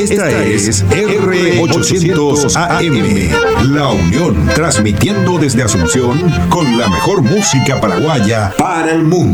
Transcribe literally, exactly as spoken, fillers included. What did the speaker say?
Esta es R ochocientos A M, La Unión, transmitiendo desde Asunción con la mejor música paraguaya para el mundo.